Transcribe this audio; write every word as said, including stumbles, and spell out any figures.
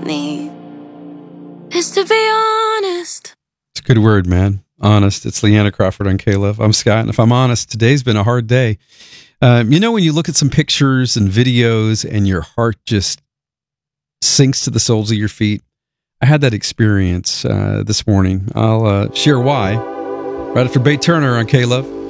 me is to be honest. It's a good word, man. Honest. It's Leanna Crawford on K-Love. I'm Scott, and if I'm honest, today's been a hard day. Um, you know, when you look at some pictures and videos and your heart just sinks to the soles of your feet? I had that experience uh, this morning. I'll uh, share why right after Bay Turner on K-Love.